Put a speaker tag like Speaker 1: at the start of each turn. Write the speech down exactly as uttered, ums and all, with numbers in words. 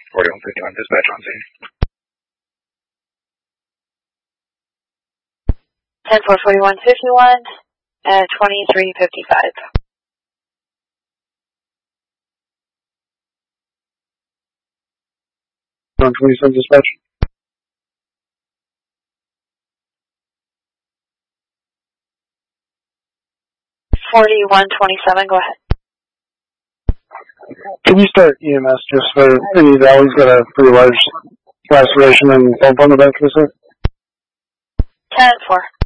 Speaker 1: forty-one fifty-one, dispatch on scene.
Speaker 2: ten four forty-one fifty-one at twenty-three fifty-five.
Speaker 3: one twenty-seven dispatch.
Speaker 2: forty-one twenty-seven, go ahead.
Speaker 3: Can you start E M S just for any that he's got a pretty large laceration and bump on the back of his head?
Speaker 2: ten four.